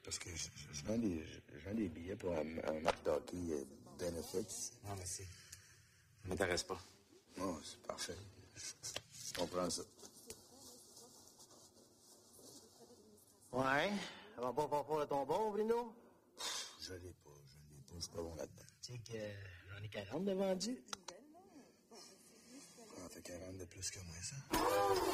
Parce que je vends des billets pour un match de hockey Benefits. Non, merci. Ça m'intéresse pas. Oh, c'est parfait. Je comprends ça. Ouais. Ça va pas pour le tombon, Bruno? Je l'ai pas. Je suis pas bon là-dedans. Tu sais que j'en ai 40 de vendus. Ah, t'as 40 de plus que moi, ça?